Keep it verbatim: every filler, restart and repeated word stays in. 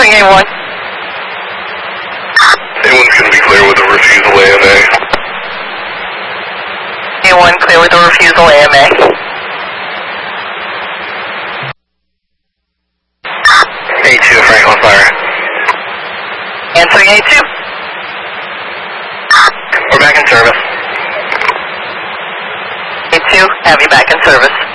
Answering A one. A one's going to be clear with a refusal A M A. A one clear with a refusal A M A. A two, Franklin Fire. Answering A two. We're back in service. A two, have you back in service.